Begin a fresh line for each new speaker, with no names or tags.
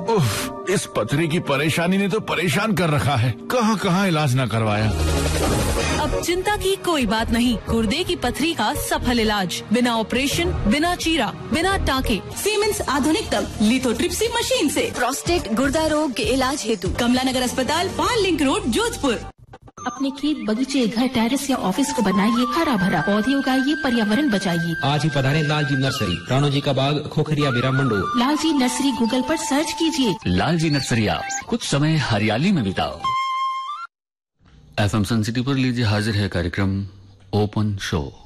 उफ, इस पथरी की परेशानी ने तो परेशान कर रखा है। कहाँ इलाज न करवाया।
अब चिंता की कोई बात नहीं। गुर्दे की पथरी का सफल इलाज, बिना ऑपरेशन, बिना चीरा, बिना टाके,
सीमेंस आधुनिकतम लिथोट्रिप्सी मशीन से।
प्रोस्टेट गुर्दा रोग के इलाज हेतु
कमला नगर अस्पताल, पाल लिंक रोड, जोधपुर।
अपने खेत, बगीचे, घर, टेरेस या ऑफिस को बनाइए हरा भरा, पौधे उगाइए, पर्यावरण बचाइए।
आज ही पधारें लालजी नर्सरी, राणो जी का बाग, खोखरिया, बिरा, मंडोर।
लालजी नर्सरी गूगल पर सर्च कीजिए।
लालजी नर्सरी, आप कुछ समय हरियाली में बिताओ। FM सन सिटी पर लीजिए, हाजिर है कार्यक्रम ओपन शो।